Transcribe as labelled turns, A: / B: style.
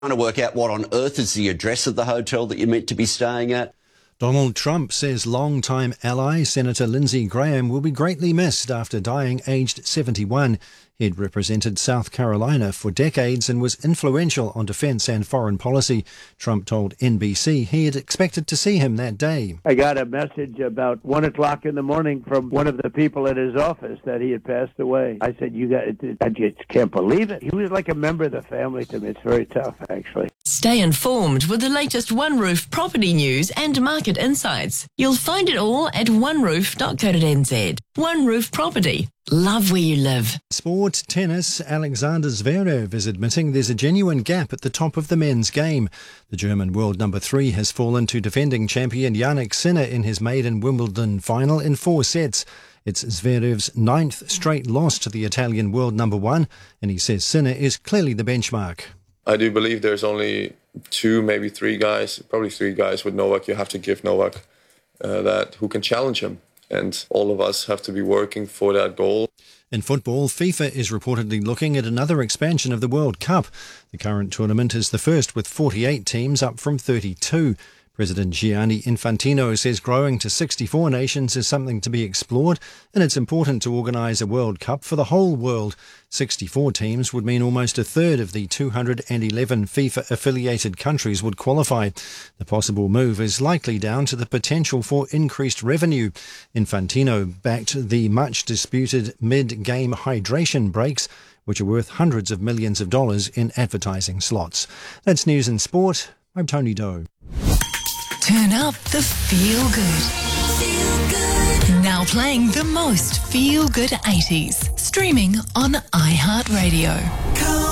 A: Trying to work out what on earth is the address of the hotel that you're meant to be staying at.
B: Donald Trump says longtime ally Senator Lindsey Graham will be greatly missed after dying aged 71. He'd represented South Carolina for decades and was influential on defence and foreign policy. Trump told NBC he had expected to see him that day.
C: I got a message about 1 o'clock in the morning from one of the people at his office that he had passed away. I said, I just can't believe it. He was like a member of the family to me. It's very tough, actually.
D: Stay informed with the latest One Roof property news and market insights. You'll find it all at oneroof.co.nz. One Roof Property. Love where you live.
B: Sport, tennis. Alexander Zverev is admitting there's a genuine gap at the top of the men's game. The German world number 3 has fallen to defending champion Jannik Sinner in his maiden Wimbledon final in 4 sets. It's Zverev's 9th straight loss to the Italian world number 1, and he says Sinner is clearly the benchmark.
E: I do believe there's only 2, maybe 3 guys, probably 3 guys with Novak. You have to give Novak that who can challenge him. And all of us have to be working for that goal.
B: In football, FIFA is reportedly looking at another expansion of the World Cup. The current tournament is the first with 48 teams, up from 32. President Gianni Infantino says growing to 64 nations is something to be explored, and it's important to organise a World Cup for the whole world. 64 teams would mean almost a third of the 211 FIFA-affiliated countries would qualify. The possible move is likely down to the potential for increased revenue. Infantino backed the much-disputed mid-game hydration breaks, which are worth hundreds of millions of dollars in advertising slots. That's news and sport. I'm Tony Doe.
D: Turn up the feel good. Now playing the most feel good 80s. Streaming on iHeartRadio.